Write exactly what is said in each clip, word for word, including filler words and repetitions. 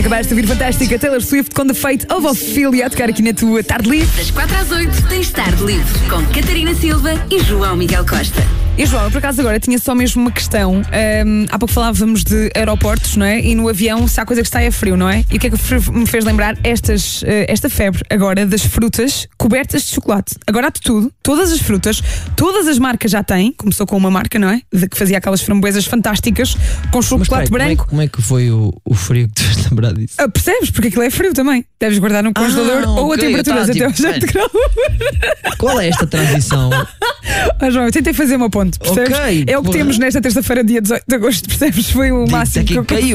acabaste de ouvir fantástica Taylor Swift com The Fate of Ophelia a tocar aqui na tua Tarde Livre. Das quatro às oito tens Tarde Livre com Catarina Silva e João Miguel Costa. E João, eu por acaso agora tinha só mesmo uma questão. Um, há pouco falávamos de aeroportos, não é? E no avião, se há coisa que está é frio, não é? E o que é que me fez lembrar? Estas, uh, esta febre agora das frutas cobertas de chocolate. Agora há de tudo, todas as frutas, todas as marcas já têm. Começou com uma marca, não é? De que fazia aquelas framboesas fantásticas com chocolate Mas, branco. Como é, como é que foi o, o frio que tu vais lembrar disso? Ah, percebes? Porque aquilo é frio também. Deves guardar num congelador Ah, ou a ok, temperaturas eu tava, até aos tipo, oito graus. Qual é esta transição? Ah, João, eu tentei fazer uma ponte, percebes? Ok, é o que porra. temos nesta terça-feira, dia dezoito de agosto, percebes? Foi o máximo Aqui que eu caiu.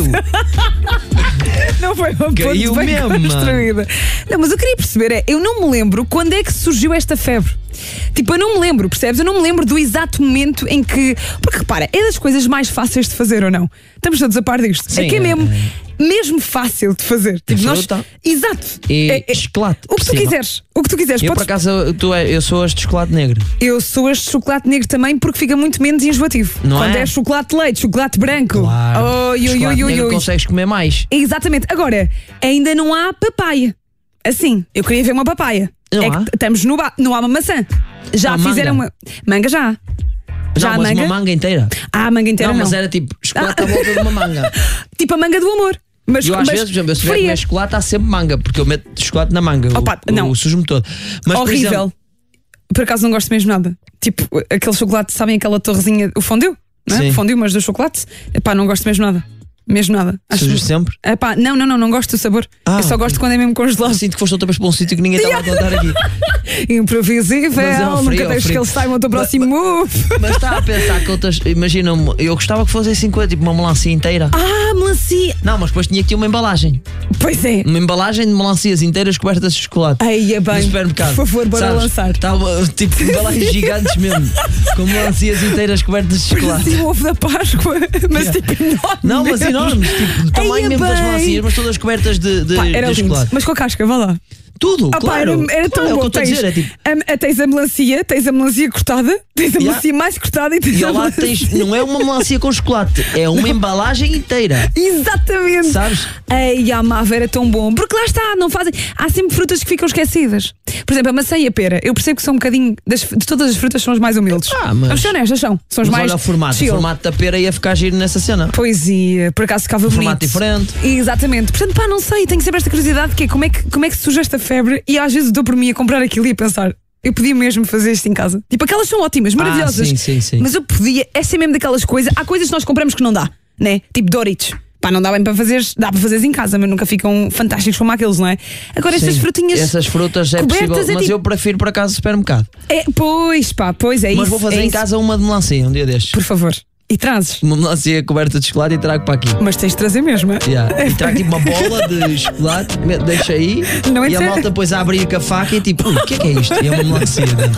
Não foi uma ponte Caiu bem mesmo, construída. Não, mas eu queria perceber é, eu não me lembro quando é que surgiu esta febre. Tipo, eu não me lembro, percebes? Eu não me lembro do exato momento em que... Porque repara, é das coisas mais fáceis de fazer ou não? Estamos todos a par disto. Sim, é que é é- mesmo, mesmo fácil de fazer. Tipo, nós... fruta. Exato. E É- é- chocolate. O que por tu cima. quiseres. O que tu quiseres. Eu, por Podes- acaso, eu, tu é, eu sou as de chocolate negro. Eu sou as de chocolate negro também porque fica muito menos enjoativo. Não Quando é? é? chocolate de leite, chocolate branco. Claro. Oi, oi, chocolate oi, oi, negro oi. consegues comer mais. Exatamente. Agora, ainda não há papaya. Assim, eu queria ver uma papaya. Não é há? que estamos no ba... Não há uma maçã. Já Há fizeram manga? uma. Manga já há. Já não, há mas manga? uma manga inteira. Ah, a manga inteira não, não. mas era tipo chocolate à volta de uma manga. Tipo a manga do amor. Mas, E eu às mas vezes, por exemplo, eu se tiver a fria. comer chocolate, há sempre manga, porque eu meto chocolate na manga. Opa, eu, não. eu sujo-me todo. Mas, por Horrível. exemplo, Por acaso não gosto mesmo nada. Tipo, aquele chocolate, sabem aquela torrezinha, o fondue? Não é? Sim. O fondue, mas do chocolate. Epá, não gosto mesmo nada. Mesmo nada. sujas sempre. Epá, não, não, não, não gosto do sabor. Ah, eu só ok. gosto quando é mesmo congelado. Sinto que foste outra vez para um sítio que ninguém estava a contar aqui. Imprevisível, Mas é um frio, nunca é um deixes que frio. eles saibam o teu próximo move. Mas está a pensar que outras. Imagina, eu gostava que fosse assim, coisa, tipo uma melancia inteira. Ah, melancia. Não, mas depois tinha que ter uma embalagem. Pois é. Uma embalagem de melancias inteiras cobertas de chocolate. Aí é bem. No supermercado. Por favor, bora Sabes? lançar. Estava tipo embalagens gigantes mesmo. Com melancias inteiras cobertas de chocolate. Parecia o ovo da Páscoa, mas Yeah. tipo enorme. Não, mas mesmo. enormes, tipo, do tamanho Ai, mesmo das bem. melancias, mas todas cobertas de, de, Pá, era de lindo. chocolate. Mas com a casca, vá lá. Tudo, Ah, pá, claro. era, era tão Claro, é o bom. que eu estou a Tens, dizer, é tipo. a- a- tens a melancia, tens a melancia cortada, tens a Yeah. melancia mais cortada e tens E a ao lado melancia. tens, não é uma melancia com chocolate, é uma embalagem inteira. Exatamente. Sabes? Ei, a amava, era tão bom. Porque lá está, não fazem. Há sempre frutas que ficam esquecidas. Por exemplo, a maçã e a pera. Eu percebo que são um bocadinho. Das, de todas as frutas, são as mais humildes. Ah, mas- Vamos ser honestas, são. São as Mas mais. olha o formato, chill. o formato da pera ia ficar giro nessa cena. Poesia, por acaso ficava bonito. formato diferente. Exatamente. Portanto, pá, não sei, tenho sempre esta curiosidade que é como é que, como é que surge esta febre e às vezes dou por mim a comprar aquilo e a pensar, eu podia mesmo fazer isto em casa. Tipo, aquelas são ótimas, maravilhosas. Ah, sim, sim, sim. Mas eu podia, essa é mesmo daquelas coisas, há coisas que nós compramos que não dá, né? Tipo Doritos. Pá, não dá bem para fazer, dá para fazer em casa, mas nunca ficam fantásticos como aqueles, não é? Agora, estas Sim, frutinhas. Essas frutas é cobertas possível, é mas tipo- eu prefiro por acaso supermercado. É, pois, pá, pois é isso. Mas vou fazer é em isso. casa uma de melancia um dia destes. Por favor. E trazes. Uma melancia coberta de chocolate e trago para aqui. Mas tens de trazer mesmo, é? Yeah. E trago tipo uma bola de chocolate, me- deixa aí Não é e a dizer- malta depois abre com a faca e tipo, "Ui, o que é que é isto? E é uma melancia.